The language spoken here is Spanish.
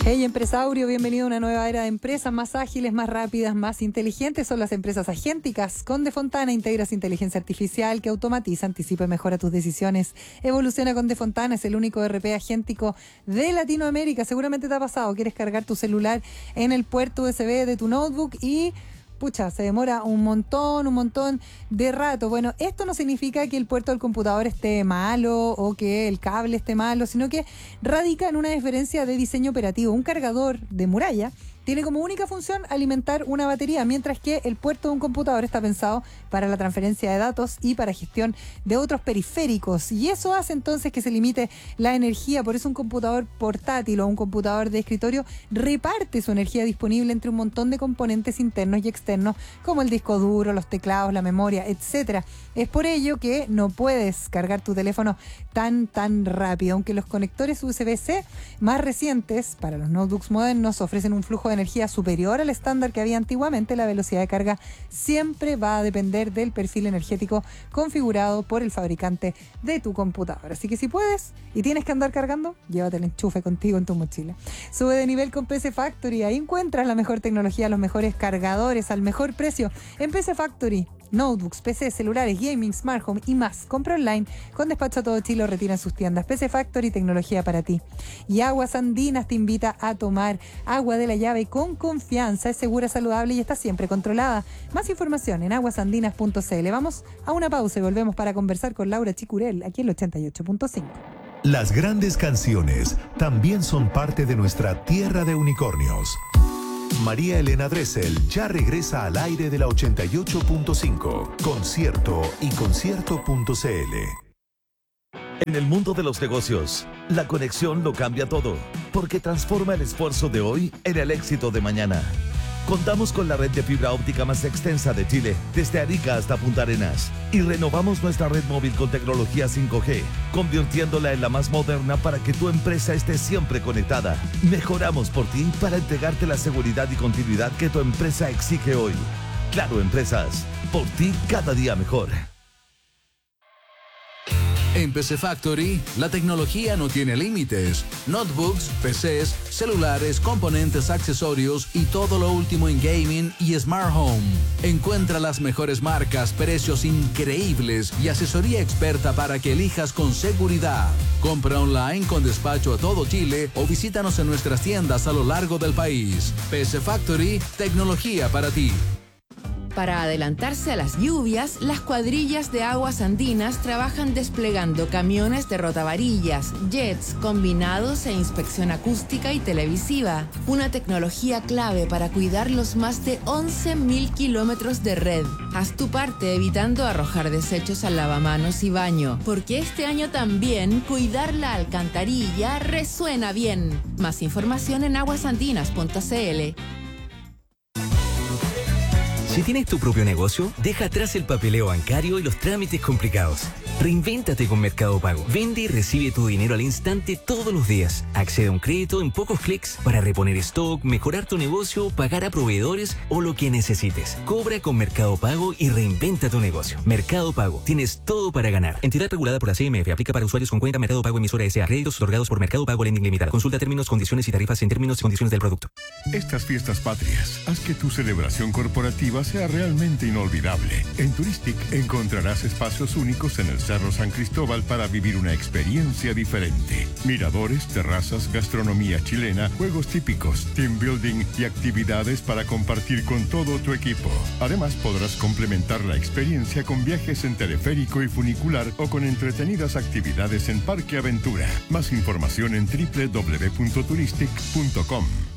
Hey empresario, bienvenido a una nueva era de empresas más ágiles, más rápidas, más inteligentes. Son las empresas agénticas. Con Defontana integras inteligencia artificial que automatiza, anticipa y mejora tus decisiones. Evoluciona con Defontana, es el único ERP agéntico de Latinoamérica. Seguramente te ha pasado, quieres cargar tu celular en el puerto USB de tu notebook y se demora un montón de rato. Bueno, esto no significa que el puerto del computador esté malo o que el cable esté malo, sino que radica en una diferencia de diseño operativo. Un cargador de muralla tiene como única función alimentar una batería, mientras que el puerto de un computador está pensado para la transferencia de datos y para gestión de otros periféricos. Y eso hace entonces que se limite la energía. Por eso un computador portátil o un computador de escritorio reparte su energía disponible entre un montón de componentes internos y externos, como el disco duro, los teclados, la memoria, etcétera. Es por ello que no puedes cargar tu teléfono tan rápido, aunque los conectores USB-C más recientes para los notebooks modernos ofrecen un flujo de energía superior al estándar que había antiguamente. La velocidad de carga siempre va a depender del perfil energético configurado por el fabricante de tu computador. Así que si puedes y tienes que andar cargando, llévate el enchufe contigo en tu mochila. Sube de nivel con PC Factory. Ahí encuentras la mejor tecnología, los mejores cargadores al mejor precio. En PC Factory, notebooks, PC, celulares, gaming, smart home y más. Compra online con despacho a todo Chile o retira en sus tiendas. PC Factory, tecnología para ti. Y Aguas Andinas te invita a tomar agua de la llave con confianza. Es segura, saludable y está siempre controlada. Más información en aguasandinas.cl. Vamos a una pausa y volvemos para conversar con Laura Chicurel aquí en el 88.5. Las grandes canciones también son parte de nuestra tierra de unicornios. María Elena Dressel ya regresa al aire de la 88.5. Concierto y concierto.cl. En el mundo de los negocios, la conexión lo cambia todo, porque transforma el esfuerzo de hoy en el éxito de mañana. Contamos con la red de fibra óptica más extensa de Chile, desde Arica hasta Punta Arenas, y renovamos nuestra red móvil con tecnología 5G, convirtiéndola en la más moderna para que tu empresa esté siempre conectada. Mejoramos por ti para entregarte la seguridad y continuidad que tu empresa exige hoy. Claro Empresas, por ti cada día mejor. En PC Factory, la tecnología no tiene límites. Notebooks, PCs, celulares, componentes, accesorios y todo lo último en gaming y smart home. Encuentra las mejores marcas, precios increíbles y asesoría experta para que elijas con seguridad. Compra online con despacho a todo Chile o visítanos en nuestras tiendas a lo largo del país. PC Factory, tecnología para ti. Para adelantarse a las lluvias, las cuadrillas de Aguas Andinas trabajan desplegando camiones de rotavarillas, jets, combinados e inspección acústica y televisiva. Una tecnología clave para cuidar los más de 11.000 kilómetros de red. Haz tu parte evitando arrojar desechos al lavamanos y baño, porque este año también cuidar la alcantarilla resuena bien. Más información en aguasandinas.cl. Si tienes tu propio negocio, deja atrás el papeleo bancario y los trámites complicados. Reinvéntate con Mercado Pago. Vende y recibe tu dinero al instante todos los días. Accede a un crédito en pocos clics para reponer stock, mejorar tu negocio, pagar a proveedores o lo que necesites. Cobra con Mercado Pago y reinventa tu negocio. Mercado Pago. Tienes todo para ganar. Entidad regulada por la CMF. Aplica para usuarios con cuenta Mercado Pago emisora S.A. Créditos otorgados por Mercado Pago Lending Limitada. Consulta términos, condiciones y tarifas en términos y condiciones del producto. Estas fiestas patrias, haz que tu celebración corporativa sea realmente inolvidable. En Turistic encontrarás espacios únicos en el Cerro San Cristóbal para vivir una experiencia diferente. Miradores, terrazas, gastronomía chilena, juegos típicos, team building y actividades para compartir con todo tu equipo. Además, podrás complementar la experiencia con viajes en teleférico y funicular o con entretenidas actividades en Parque Aventura. Más información en www.turistic.com.